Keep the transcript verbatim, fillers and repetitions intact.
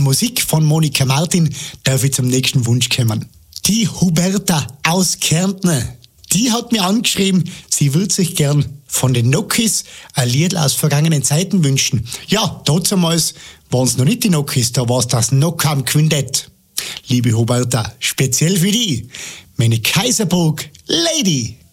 Musik von Monika Martin darf ich zum nächsten Wunsch kommen. Die Huberta aus Kärnten, die hat mir angeschrieben, sie würde sich gern von den Nokis ein Lied aus vergangenen Zeiten wünschen. Ja, damals waren es noch nicht die Nokis, da war es das Nokam Quintett. Liebe Huberta, speziell für die, meine Kaiserburg Lady.